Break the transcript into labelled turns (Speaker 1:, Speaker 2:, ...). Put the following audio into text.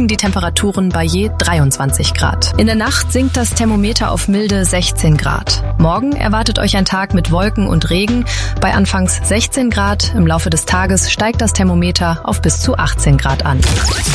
Speaker 1: liegen die Temperaturen bei je 23 Grad. In der Nacht sinkt das Thermometer auf milde 16 Grad. Morgen erwartet euch ein Tag mit Wolken und Regen. Bei anfangs 16 Grad, im Laufe des Tages steigt das Thermometer auf bis zu 18 Grad an.